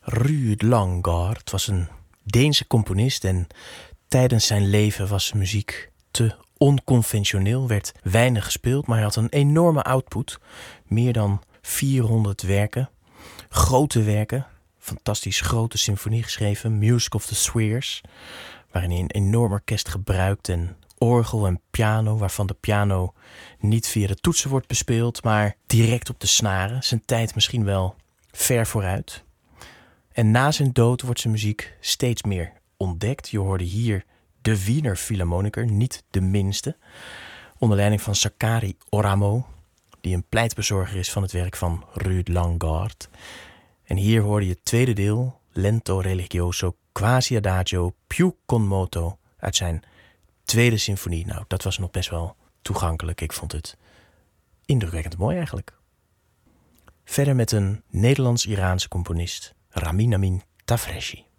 Ruud Langgaard was een Deense componist en tijdens zijn leven was zijn muziek te onconventioneel, werd weinig gespeeld, maar hij had een enorme output. Meer dan 400 werken, grote werken, fantastisch grote symfonie geschreven, Music of the Spheres, waarin hij een enorm orkest gebruikt en orgel en piano, waarvan de piano niet via de toetsen wordt bespeeld, maar direct op de snaren. Zijn tijd misschien wel ver vooruit. En na zijn dood wordt zijn muziek steeds meer ontdekt. Je hoorde hier de Wiener Philharmoniker, niet de minste, onder leiding van Sakari Oramo, die een pleitbezorger is van het werk van Ruud Langgaard. En hier hoorde je het tweede deel, Lento Religioso Quasi Adagio Più con moto, uit zijn tweede symfonie. Nou, dat was nog best wel toegankelijk. Ik vond het indrukwekkend mooi eigenlijk. Verder met een Nederlands-Iraanse componist, Ramin Amin Tafreshi.